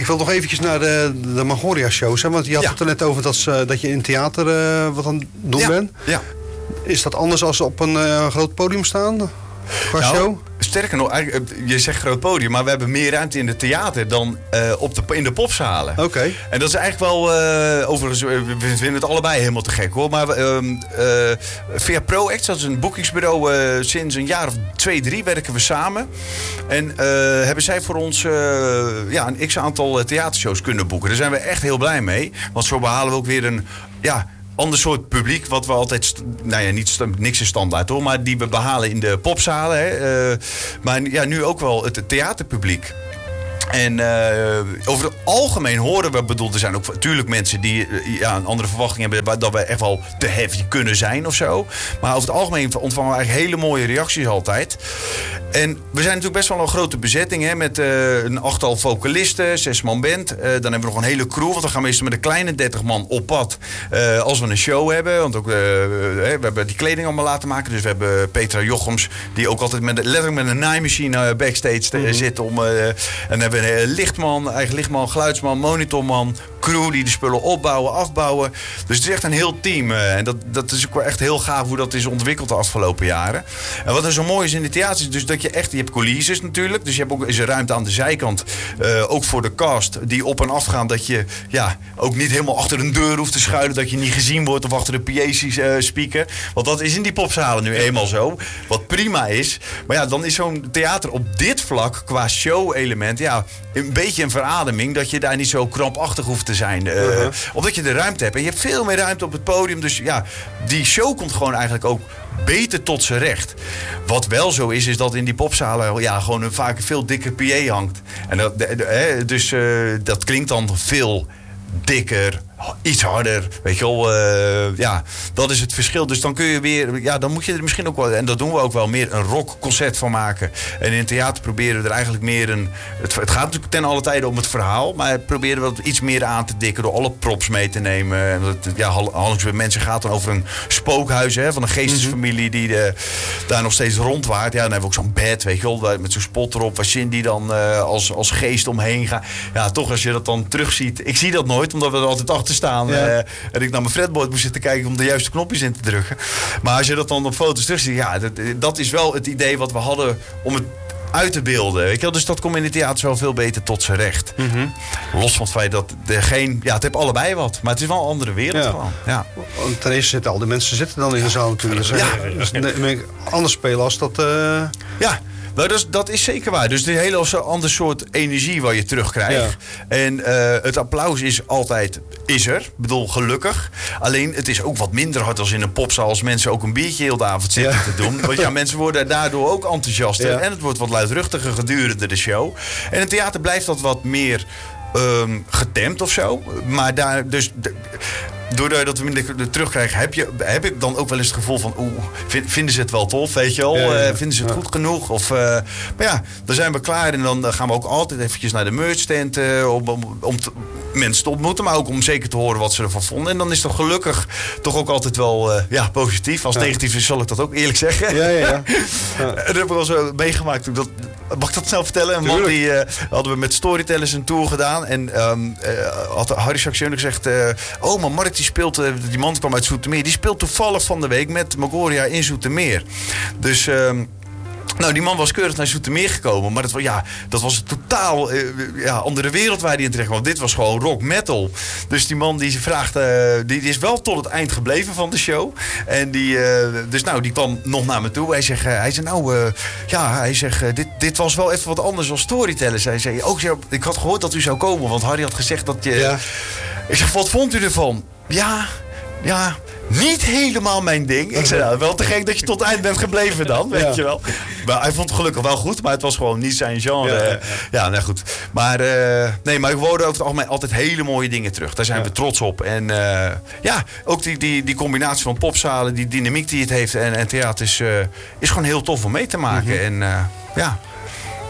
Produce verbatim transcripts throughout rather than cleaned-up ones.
Ik wil nog eventjes naar de, de Magoria-shows. Hè? Want je had Ja. het er net over dat, ze- dat je in theater uh, wat aan het doen ja. bent. Ja. Is dat anders als op een uh, groot podium staan? Qua Nou, show? Sterker nog, eigenlijk, je zegt groot podium, maar we hebben meer ruimte in het theater dan uh, op de, in de popzalen. Oké. Okay. En dat is eigenlijk wel, uh, overigens, we vinden het allebei helemaal te gek hoor. Maar uh, uh, via ProAct, dat is een boekingsbureau, uh, sinds een jaar of twee, drie werken we samen. En uh, hebben zij voor ons uh, ja, een x-aantal theatershows kunnen boeken. Daar zijn we echt heel blij mee. Want zo behalen we ook weer een... Ja, ander soort publiek, wat we altijd, st- nou ja, niet st- niks is standaard hoor, maar die we behalen in de popzalen. Hè, uh, maar ja, nu ook wel het theaterpubliek. En uh, over het algemeen horen we, bedoel, er zijn ook natuurlijk mensen die uh, ja, een andere verwachting hebben dat we echt wel te heavy kunnen zijn of zo. Maar over het algemeen ontvangen we eigenlijk hele mooie reacties altijd. En we zijn natuurlijk best wel een grote bezetting, hè, met uh, een achttal vocalisten, zes man band. Uh, dan hebben we nog een hele crew, want we gaan meestal met een kleine dertig man op pad uh, als we een show hebben. Want ook, uh, we hebben die kleding allemaal laten maken. Dus we hebben Petra Jochems, die ook altijd met, letterlijk met een naaimachine backstage mm-hmm. zit om... Uh, en dan hebben we een lichtman, eigen lichtman, geluidsman, monitorman, crew die de spullen opbouwen, afbouwen. Dus het is echt een heel team. Uh, en dat, dat is ook wel echt heel gaaf hoe dat is ontwikkeld de afgelopen jaren. En wat er zo mooi is in de theater is dus dat je echt, je hebt coulisses natuurlijk. Dus je hebt ook is er ruimte aan de zijkant. Uh, ook voor de cast die op en af gaan. Dat je ja, ook niet helemaal achter een deur hoeft te schuilen. Dat je niet gezien wordt of achter de P A-speaker. Want dat is in die popzalen nu eenmaal zo. Wat prima is. Maar ja, dan is zo'n theater op dit vlak qua show-element ja, een beetje een verademing. Dat je daar niet zo krampachtig hoeft te zijn. Uh, uh-huh. Omdat je de ruimte hebt. En je hebt veel meer ruimte op het podium. Dus ja, die show komt gewoon eigenlijk ook beter tot zijn recht. Wat wel zo is, is dat in die popzalen ja, gewoon een vaak een veel dikker P A hangt. En dat, de, de, hè, dus uh, dat klinkt dan veel dikker, iets harder, weet je wel. Uh, ja, dat is het verschil. Dus dan kun je weer, ja, dan moet je er misschien ook wel, en dat doen we ook wel, meer een rockconcert van maken. En in het theater proberen we er eigenlijk meer een, het, het gaat natuurlijk ten alle tijde om het verhaal, maar proberen we het iets meer aan te dikken door alle props mee te nemen. En dat, ja, Hallings met mensen gaat dan over een spookhuis, hè, van een geestesfamilie die de, daar nog steeds rondwaart. Ja, dan hebben we ook zo'n bed, weet je wel, met zo'n spot erop, waar Cindy dan uh, als, als geest omheen gaat. Ja, toch als je dat dan terugziet. Ik zie dat nooit, omdat we er altijd achter staan. Ja. Uh, en ik naar mijn fretboard moest zitten kijken om de juiste knopjes in te drukken. Maar als je dat dan op foto's terugziet, ja, dat, dat is wel het idee wat we hadden om het uit te beelden. Weet je wel? Dus dat komt in het theater wel veel beter tot zijn recht. Mm-hmm. Los van het feit dat er geen... Ja, het heeft allebei wat. Maar het is wel een andere wereld. Ja. Gewoon. Ja. Ten eerste zitten al die mensen zitten dan in de zaal natuurlijk. Dus, ja. Dus nee, anders spelen als dat... Uh... Ja. Nou, dat, is, dat is zeker waar. Dus een hele ander soort energie waar je terugkrijgt. Ja. En uh, het applaus is altijd, is er. Ik bedoel, gelukkig. Alleen, het is ook wat minder hard als in een popzaal. Als mensen ook een biertje heel de avond zitten ja. te doen. Want ja, mensen worden daardoor ook enthousiaster. Ja. En het wordt wat luidruchtiger gedurende de show. En in het theater blijft dat wat meer um, getemd of zo. Maar daar, dus... De, doordat we minder terugkrijgen, heb, je, heb ik dan ook wel eens het gevoel van... Oeh, vinden ze het wel tof, weet je wel? Ja, ja, ja. Uh, vinden ze het ja. goed genoeg? Of, uh, maar ja, dan zijn we klaar. En dan gaan we ook altijd eventjes naar de merchstand... Uh, om, om, om te, mensen te ontmoeten, maar ook om zeker te horen wat ze ervan vonden. En dan is dat gelukkig toch ook altijd wel uh, ja, positief. Als ja. negatief is, zal ik dat ook eerlijk zeggen. Ja, ja, ja. ja. En dat heb ik wel zo meegemaakt. Dat, mag ik dat snel vertellen? Een man die uh, hadden we met Storytellers een tour gedaan. En um, uh, had Harry Saxion gezegd... Uh, oh, maar Mark die speelt... Uh, die man kwam uit Zoetermeer. Die speelt toevallig van de week met Magoria in Zoetermeer. Dus... Um, Nou, die man was keurig naar Zoetermeer gekomen. Maar dat was, ja, dat was een totaal uh, ja, andere wereld waar hij in terecht kwam. Dit was gewoon rock metal. Dus die man die vraagt, uh, die, die is wel tot het eind gebleven van de show. En die, uh, dus nou, die kwam nog naar me toe. Hij zegt, uh, hij zei nou, uh, ja, hij zegt, uh, dit, dit was wel even wat anders dan Storytellers. Hij zei, ook, ik had gehoord dat u zou komen, want Harry had gezegd dat je... Ja. Ik zeg, wat vond u ervan? Ja, ja... Niet helemaal mijn ding. Ik zei, nou, wel te gek dat je tot het eind bent gebleven dan, weet ja. je wel. Maar hij vond het gelukkig wel goed, maar het was gewoon niet zijn genre. Ja, ja, ja. ja nou goed. Maar, uh, nee, maar ik hoorde over het algemeen altijd hele mooie dingen terug. Daar zijn ja. we trots op. En uh, ja, ook die, die, die combinatie van popzalen, die dynamiek die het heeft en, en theater is, uh, is gewoon heel tof om mee te maken. Mm-hmm. En uh, ja...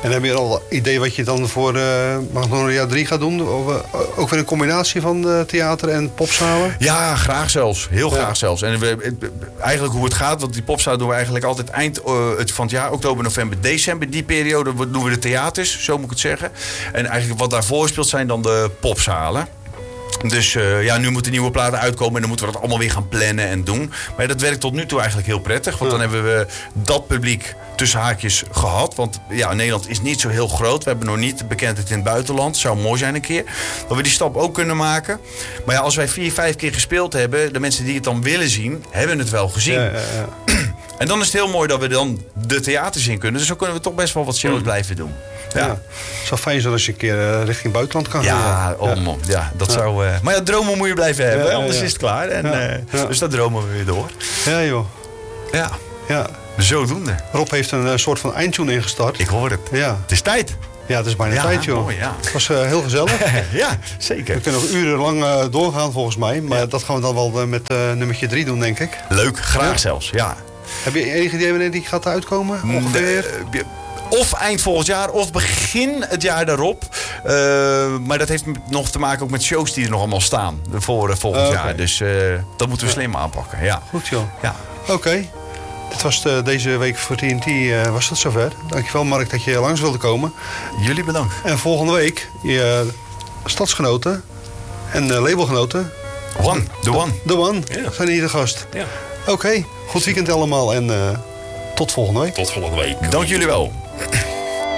En heb je al een idee wat je dan voor uh, Magnolia drie gaat doen? Of, uh, ook weer een combinatie van uh, theater en popzalen? Ja, graag zelfs. Heel Ja. graag zelfs. En we, eigenlijk hoe het gaat, want die popzalen doen we eigenlijk altijd eind uh, van het jaar. Oktober, november, december. Die periode doen we de theaters, zo moet ik het zeggen. En eigenlijk wat daarvoor speelt zijn dan de popzalen. Dus uh, ja, nu moeten nieuwe platen uitkomen en dan moeten we dat allemaal weer gaan plannen en doen. Maar dat werkt tot nu toe eigenlijk heel prettig. Want Ja. dan hebben we dat publiek tussen haakjes gehad. Want ja, Nederland is niet zo heel groot. We hebben nog niet de bekendheid in het buitenland. Zou mooi zijn een keer. Dat we die stap ook kunnen maken. Maar ja, als wij vier, vijf keer gespeeld hebben, de mensen die het dan willen zien, hebben het wel gezien. Ja, ja, ja. En dan is het heel mooi dat we dan de theaters in kunnen. Dus zo kunnen we toch best wel wat shows blijven doen. Ja. Ja. Het zou fijn zijn als je een keer uh, richting buitenland kan gaan. Ja, oh man, ja, dat Ja. zou... Uh, maar ja, dromen moet je blijven hebben, Ja, ja, anders ja. is het klaar. En, Ja, uh, ja. Dus daar dromen we weer door. Ja, joh. Ja, Ja. zodoende. Rob heeft een uh, soort van eindtune ingestart. Ik hoor het. Ja. Het is tijd. Ja, het is bijna Ja, tijd, joh. mooi, ja. Het was uh, heel gezellig. Ja, zeker. We kunnen nog urenlang uh, doorgaan volgens mij. Maar Ja. dat gaan we dan wel uh, met uh, nummertje drie doen, denk ik. Leuk, graag Ja. zelfs, ja. Heb je enig idee wanneer die gaat uitkomen? Ongeveer? De- Of eind volgend jaar, of begin het jaar daarop. Uh, maar dat heeft nog te maken ook met shows die er nog allemaal staan. Voor uh, volgend Uh, oké. jaar. Dus uh, dat moeten we slim aanpakken, ja. Goed, joh. Ja. Oké. Okay. Dit was de, deze week voor T N T uh, was het zover. Dankjewel, Mark, dat je langs wilde komen. Jullie bedankt. En volgende week je stadsgenoten en uh, labelgenoten. One, the one. The One, Ja. zijn hier de gast. Ja. Oké, okay. Goed weekend allemaal en uh, tot volgende week. Tot volgende week. Dank jullie wel.